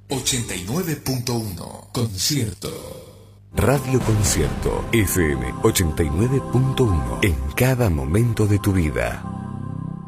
89.1 Concierto. Radio Concierto FM 89.1 en cada momento de tu vida.